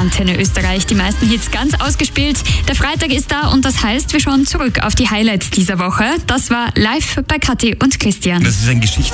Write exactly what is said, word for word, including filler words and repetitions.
Antenne Österreich. Die meisten Hits ganz ausgespielt. Der Freitag ist da und das heißt, wir schauen zurück auf die Highlights dieser Woche. Das war live bei Kathi und Christian. Das ist ein Geschichts